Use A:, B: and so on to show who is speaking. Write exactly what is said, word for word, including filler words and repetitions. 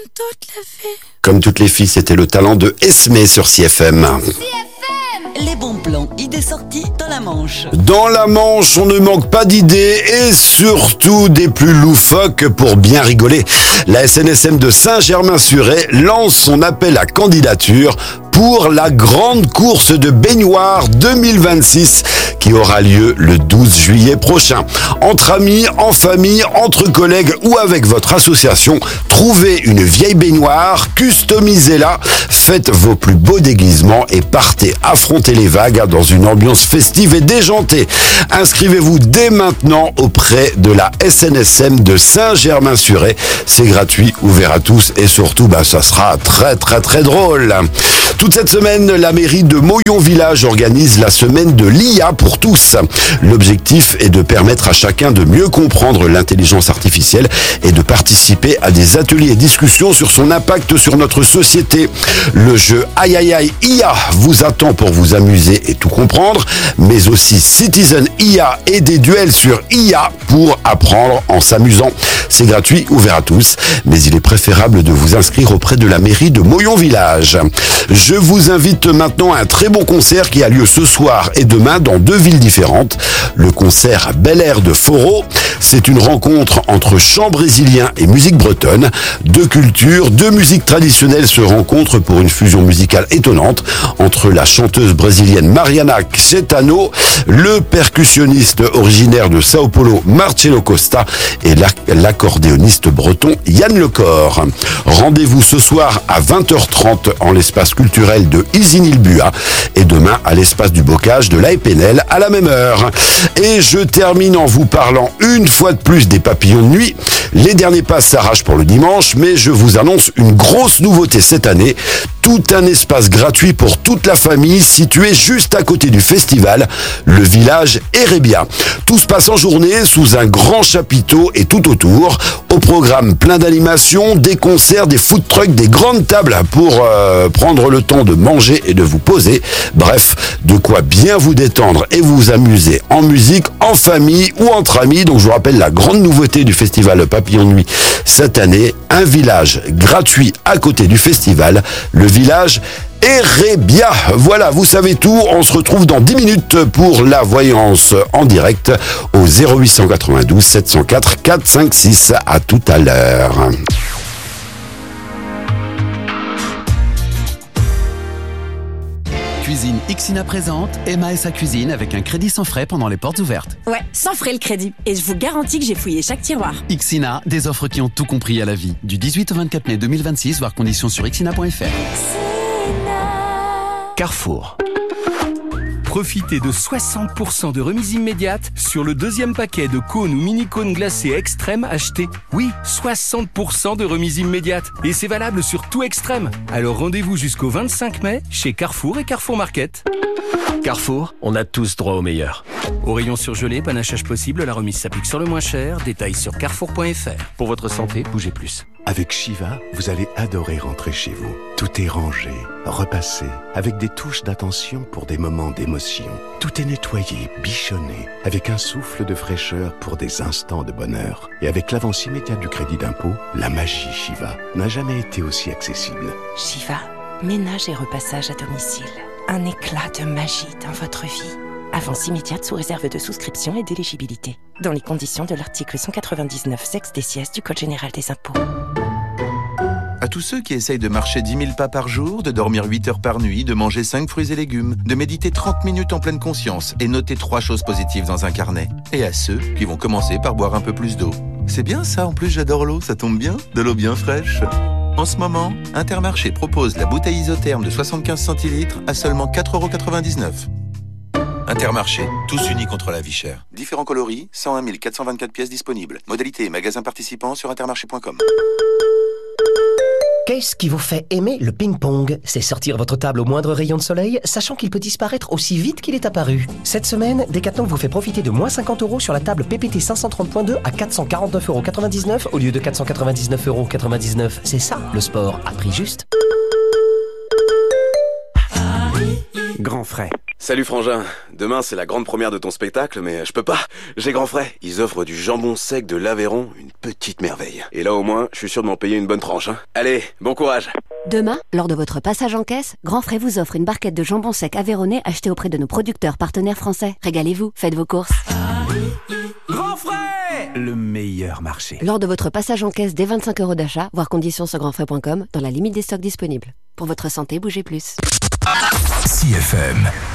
A: toutes les filles.
B: Comme toutes les filles, c'était le talent de Esmé sur C F M.
C: C F M. Les bons plans, idées sorties dans la Manche.
B: Dans la Manche, on ne manque pas d'idées et surtout des plus loufoques pour bien rigoler. La S N S M de Saint-Germain-sur-Aix lance son appel à candidature pour la grande course de baignoire deux mille vingt-six qui aura lieu le douze juillet prochain. Entre amis, en famille, entre collègues ou avec votre association, trouvez une vieille baignoire, customisez-la, faites vos plus beaux déguisements et partez affronter les vagues dans une ambiance festive et déjantée. Inscrivez-vous dès maintenant auprès de la S N S M de Saint-Germain-sur-Aix. C'est gratuit, ouvert à tous et surtout, bah, ça sera très très très drôle. Toute cette semaine, la mairie de Moyon Village organise la semaine de l'I A pour tous. L'objectif est de permettre à chacun de mieux comprendre l'intelligence artificielle et de participer à des ateliers et discussions sur son impact sur notre société. Le jeu Aïe Aïe Aïe I A vous attend pour vous amuser et tout comprendre, mais aussi Citizen I A et des duels sur I A pour apprendre en s'amusant. C'est gratuit, ouvert à tous, mais il est préférable de vous inscrire auprès de la mairie de Moyon Village. Je vous invite maintenant à un très bon concert qui a lieu ce soir et demain dans deux villes différentes. Le concert Bel Air de Foro, c'est une rencontre entre chant brésilien et musique bretonne. Deux cultures, deux musiques traditionnelles se rencontrent pour une fusion musicale étonnante entre la chanteuse brésilienne Mariana Caetano, le percussionniste originaire de Sao Paulo Marcelo Costa et l'accordéoniste breton Yann Lecor. Rendez-vous ce soir à vingt heures trente en l'espace culturel de Isigny-le-Buat et demain à l'espace du Bocage de l'A P N L à la même heure. Et je termine en vous parlant une fois de plus des papillons de nuit. Les derniers passes s'arrachent pour le dimanche, mais je vous annonce une grosse nouveauté cette année. Tout un espace gratuit pour toute la famille situé juste à côté du festival, le village Erébia. Tout se passe en journée sous un grand chapiteau et tout autour. Au programme plein d'animations, des concerts, des food trucks, des grandes tables pour euh, prendre le temps de manger et de vous poser. Bref, de quoi bien vous détendre et vous amuser en musique, en famille ou entre amis. Donc je vous rappelle la grande nouveauté du festival Papillon de Nuit cette année, un village gratuit à côté du festival, le village Erébia. Voilà, vous savez tout. On se retrouve dans dix minutes pour la voyance en direct au zéro huit cent quatre-vingt-douze sept cent quatre quatre cinq six. À tout à l'heure.
D: Cuisine Ixina présente Emma et sa cuisine avec un crédit sans frais pendant les portes ouvertes.
E: Ouais, sans frais le crédit. Et je vous garantis que j'ai fouillé chaque tiroir.
D: Ixina, des offres qui ont tout compris à la vie. Du dix-huit au vingt-quatre mai deux mille vingt-six, voire conditions sur ixina point f r.
F: Carrefour. Profitez de soixante pour cent de remise immédiate sur le deuxième paquet de cônes ou mini-cônes glacés extrême acheté. Oui, soixante pour cent de remise immédiate. Et c'est valable sur tout extrême. Alors rendez-vous jusqu'au vingt-cinq mai chez Carrefour et Carrefour Market.
G: Carrefour, on a tous droit au meilleur.
F: Au rayon surgelé, panachage possible, la remise s'applique sur le moins cher. Détails sur carrefour point f r.
G: Pour votre santé, bougez plus.
H: Avec Shiva, vous allez adorer rentrer chez vous. Tout est rangé, repassé, avec des touches d'attention pour des moments d'émotion. Tout est nettoyé, bichonné, avec un souffle de fraîcheur pour des instants de bonheur. Et avec l'avance immédiate du crédit d'impôt, la magie Shiva n'a jamais été aussi accessible.
I: Shiva, ménage et repassage à domicile. Un éclat de magie dans votre vie. Avance immédiate sous réserve de souscription et d'éligibilité. Dans les conditions de l'article cent quatre-vingt-dix-neuf sexe des sièges du Code général des impôts.
J: À tous ceux qui essayent de marcher dix mille pas par jour, de dormir huit heures par nuit, de manger cinq fruits et légumes, de méditer trente minutes en pleine conscience et noter trois choses positives dans un carnet. Et à ceux qui vont commencer par boire un peu plus d'eau. C'est bien ça, en plus j'adore l'eau, ça tombe bien, de l'eau bien fraîche. En ce moment, Intermarché propose la bouteille isotherme de soixante-quinze centilitres à seulement quatre euros quatre-vingt-dix-neuf. Intermarché, tous unis contre la vie chère. Différents coloris, cent un mille quatre cent vingt-quatre pièces disponibles. Modalité et magasins participants sur intermarché point com.
K: Qu'est-ce qui vous fait aimer le ping-pong? C'est sortir votre table au moindre rayon de soleil, sachant qu'il peut disparaître aussi vite qu'il est apparu. Cette semaine, Decathlon vous fait profiter de moins cinquante euros sur la table P P T cinq cent trente point deux à quatre cent quarante-neuf euros quatre-vingt-dix-neuf au lieu de quatre cent quatre-vingt-dix-neuf euros quatre-vingt-dix-neuf. C'est ça, le sport à prix juste.
A: Grand frais.
L: Salut Frangin, demain c'est la grande première de ton spectacle, mais je peux pas, j'ai Grand frais. Ils offrent du jambon sec de l'Aveyron, une petite merveille. Et là au moins, je suis sûr de m'en payer une bonne tranche. Hein. Allez, bon courage.
M: Demain, lors de votre passage en caisse, Grand frais vous offre une barquette de jambon sec aveyronnais achetée auprès de nos producteurs partenaires français. Régalez-vous, faites vos courses.
A: Grand frais, le meilleur marché.
M: Lors de votre passage en caisse dès vingt-cinq euros d'achat, voir conditions sur grand frais point com, dans la limite des stocks disponibles. Pour votre santé, bougez plus.
N: C F M.